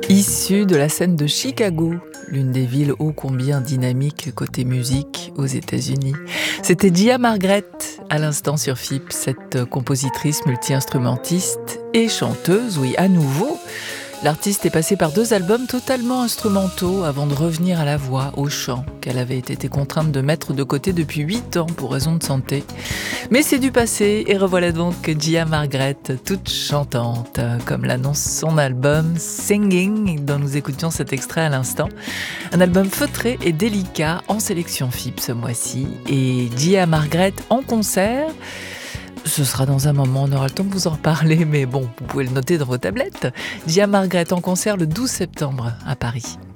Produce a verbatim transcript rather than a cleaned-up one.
Issue de la scène de Chicago, l'une des villes ô combien dynamiques côté musique aux États-Unis. C'était Gia Margaret, à l'instant sur F I P, cette compositrice multi-instrumentiste et chanteuse, oui, à nouveau. L'artiste est passée par deux albums totalement instrumentaux avant de revenir à la voix, au chant, qu'elle avait été contrainte de mettre de côté depuis huit ans pour raison de santé. Mais c'est du passé, et revoilà donc Gia Margaret, toute chantante, comme l'annonce son album Singing, dont nous écoutions cet extrait à l'instant. Un album feutré et délicat, en sélection F I P ce mois-ci, et Gia Margaret en concert. Ce sera dans un moment, on aura le temps de vous en reparler, mais bon, vous pouvez le noter dans vos tablettes. Gia Margaret en concert le douze septembre à Paris.